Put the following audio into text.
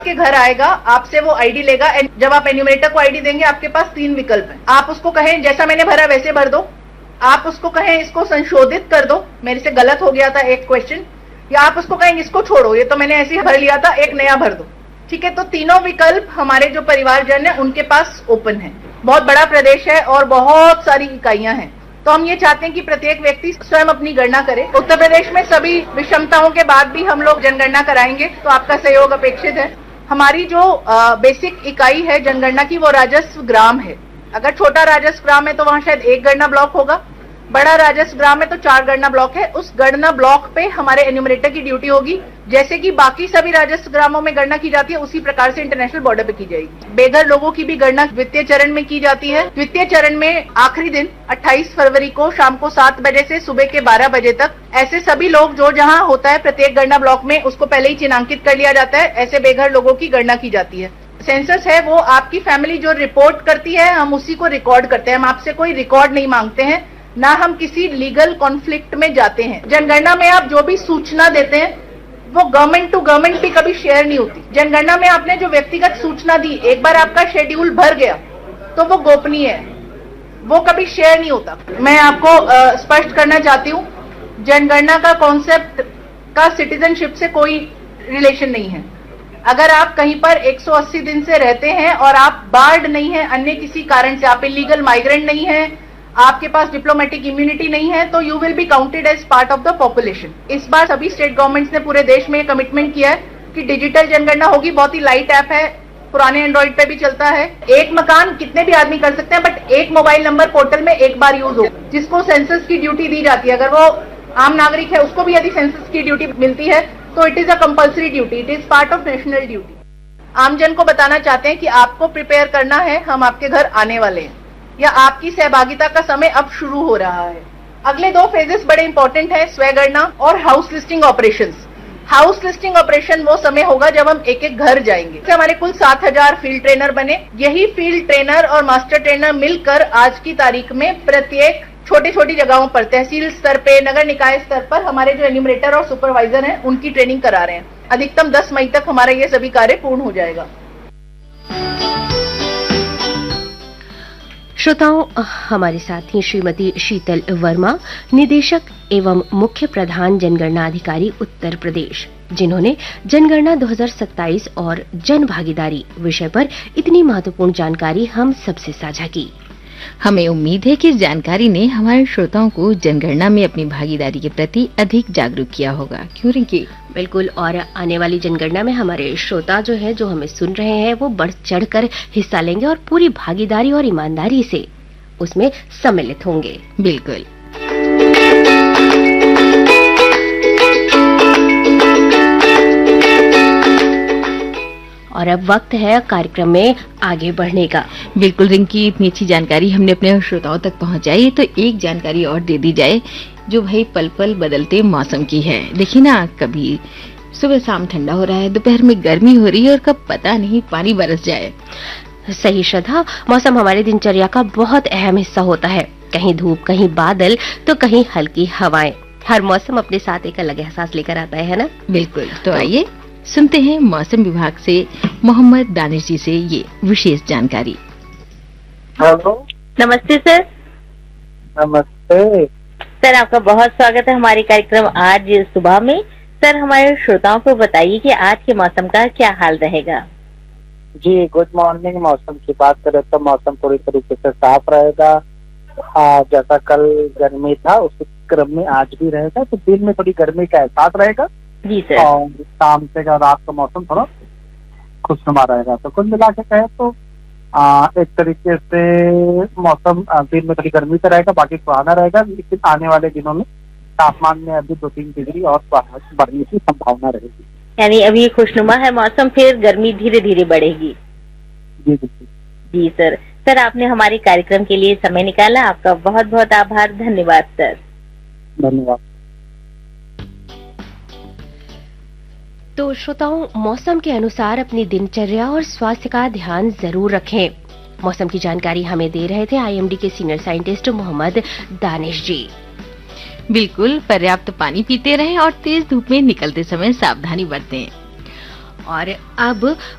के घर आएगा, आपसे वो आईडी लेगा। जब आप एन्यूमरेटर को आईडी देंगे, आपके पास 3 विकल्प हैं। आप उसको कहें जैसा मैंने भरा वैसे भर दो, आप उसको कहें इसको संशोधित कर दो, मेरे से गलत हो गया था एक क्वेश्चन, या आप उसको कहें इसको छोड़ो, ये तो मैंने ऐसे ही भर लिया था, एक नया भर दो। ठीक है, तो तीनों विकल्प हमारे जो परिवारजन है उनके पास ओपन है। बहुत बड़ा प्रदेश है और बहुत सारी इकाइयां हैं, तो हम ये चाहते हैं कि प्रत्येक व्यक्ति स्वयं अपनी गणना करे। उत्तर प्रदेश में सभी विषमताओं के बाद भी हम लोग जनगणना कराएंगे, तो आपका सहयोग अपेक्षित है। हमारी जो बेसिक इकाई है जनगणना की, वो राजस्व ग्राम है। अगर छोटा राजस्व ग्राम है तो वहां शायद 1 गणना ब्लॉक होगा, बड़ा राजस्व ग्राम है तो 4 गणना ब्लॉक है। उस गणना ब्लॉक पे हमारे एन्यूमरेटर की ड्यूटी होगी, जैसे कि बाकी सभी राजस्व ग्रामों में गणना की जाती है, उसी प्रकार से इंटरनेशनल बॉर्डर पे की जाएगी। बेघर लोगों की भी गणना द्वितीय चरण में की जाती है। द्वितीय चरण में आखिरी दिन 28 फरवरी को शाम को 7 बजे से सुबह के 12 बजे तक ऐसे सभी लोग जो जहां होता है प्रत्येक गणना ब्लॉक में, उसको पहले ही चिन्हांकित कर लिया जाता है। ऐसे बेघर लोगों की गणना की जाती है। सेंसस है वो आपकी फैमिली जो रिपोर्ट करती है, हम उसी को रिकॉर्ड करते हैं। हम आपसे कोई रिकॉर्ड नहीं मांगते हैं, ना हम किसी लीगल कॉन्फ्लिक्ट में जाते हैं। जनगणना में आप जो भी सूचना देते हैं वो गवर्नमेंट टू गवर्नमेंट भी कभी शेयर नहीं होती। जनगणना में आपने जो व्यक्तिगत सूचना दी, एक बार आपका शेड्यूल भर गया तो वो गोपनीय है, वो कभी शेयर नहीं होता। मैं आपको स्पष्ट करना चाहती हूँ, जनगणना का कॉन्सेप्ट का सिटीजनशिप से कोई रिलेशन नहीं है। अगर आप कहीं पर 180 दिन से रहते हैं और आप बार्ड नहीं है, अन्य किसी कारण से आप इलीगल माइग्रेंट नहीं है, आपके पास डिप्लोमेटिक इम्यूनिटी नहीं है, तो you will be counted as part of the population. इस बार सभी स्टेट गवर्नमेंट्स ने पूरे देश में कमिटमेंट किया है कि डिजिटल जनगणना होगी। बहुत ही लाइट ऐप है, पुराने एंड्रॉइड पे भी चलता है। एक मकान कितने भी आदमी कर सकते हैं, बट एक मोबाइल नंबर पोर्टल में एक बार यूज हो। जिसको सेंसस की ड्यूटी दी जाती है, अगर वो आम नागरिक है, उसको भी यदि सेंसस की ड्यूटी मिलती है तो it is a compulsory duty, it is part of national duty. आमजन को बताना चाहते हैं कि आपको प्रिपेयर करना है, हम आपके घर आने वाले हैं, या आपकी सहभागिता का समय अब शुरू हो रहा है। अगले 2 फेजेस बड़े इंपॉर्टेंट है, स्वयगणना और house listing operations. House listing operation वो समय होगा जब हम एक एक घर जाएंगे। हमारे कुल 7000 फील्ड ट्रेनर बने। यही फील्ड ट्रेनर और मास्टर ट्रेनर मिलकर आज की तारीख में प्रत्येक छोटी छोटी जगहों पर, तहसील स्तर पे, नगर निकाय स्तर पर हमारे जो एन्यूमरेटर और सुपरवाइजर हैं उनकी ट्रेनिंग करा रहे हैं। अधिकतम 10 मई तक हमारा ये सभी कार्य पूर्ण हो जाएगा। श्रोताओं, हमारे साथ ही श्रीमती शीतल वर्मा, निदेशक एवं मुख्य प्रधान जनगणना अधिकारी उत्तर प्रदेश, जिन्होंने जनगणना 2027 और जन भागीदारी विषय पर इतनी महत्वपूर्ण जानकारी हम सबसे साझा की। हमें उम्मीद है कि इस जानकारी ने हमारे श्रोताओं को जनगणना में अपनी भागीदारी के प्रति अधिक जागरूक किया होगा। क्यों रिंकी? बिल्कुल, और आने वाली जनगणना में हमारे श्रोता जो है, जो हमें सुन रहे हैं, वो बढ़ चढ़कर हिस्सा लेंगे और पूरी भागीदारी और ईमानदारी से उसमें सम्मिलित होंगे। बिल्कुल। और अब वक्त है कार्यक्रम में आगे बढ़ने का। बिल्कुल रिंकी, इतनी अच्छी जानकारी हमने अपने श्रोताओं तक पहुंचाई, तो एक जानकारी और दे दी जाए जो भाई पल पल बदलते मौसम की है। देखिए ना, कभी सुबह शाम ठंडा हो रहा है, दोपहर में गर्मी हो रही है और कब पता नहीं पानी बरस जाए। सही श्रद्धा, मौसम हमारी दिनचर्या का बहुत अहम हिस्सा होता है। कहीं धूप, कहीं बादल, तो कहीं हल्की हवाएं। हर मौसम अपने साथ एक अलग एहसास लेकर आता है ना? बिल्कुल। तो आइए सुनते हैं मौसम विभाग से मोहम्मद दानिश जी से ये विशेष जानकारी। हेलो, नमस्ते सर। नमस्ते सर, आपका बहुत स्वागत है हमारे कार्यक्रम आज सुबह में। सर, हमारे श्रोताओं को बताइए कि आज के मौसम का क्या हाल रहेगा। जी, गुड मॉर्निंग। मौसम की बात करें तो मौसम पूरी तरीके से साफ रहेगा। जैसा कल गर्मी था उसी क्रम में आज भी रहेगा, तो दिन में थोड़ी गर्मी का एहसास रहेगा। जी सर। और शाम से रात का मौसम थोड़ा खुशनुमा रहेगा। तो कुल मिला के कहे तो एक तरीके से मौसम दिन में थोड़ी गर्मी तो रहेगा, बाकी सुहाना रहेगा, लेकिन आने वाले दिनों में तापमान में अभी 2-3 डिग्री और बढ़ने की संभावना रहेगी। यानी अभी खुशनुमा है मौसम, फिर गर्मी धीरे धीरे बढ़ेगी। जी जी जी सर। सर, आपने हमारे कार्यक्रम के लिए समय निकाला, आपका बहुत बहुत आभार। धन्यवाद सर। धन्यवाद। तो श्रोताओं, मौसम के अनुसार अपनी दिनचर्या और स्वास्थ्य का ध्यान जरूर रखें। मौसम की जानकारी हमें दे रहे थे आईएमडी के सीनियर साइंटिस्ट मोहम्मद दानिश जी। बिल्कुल, पर्याप्त पानी पीते रहें और तेज धूप में निकलते समय सावधानी बरतें। और अब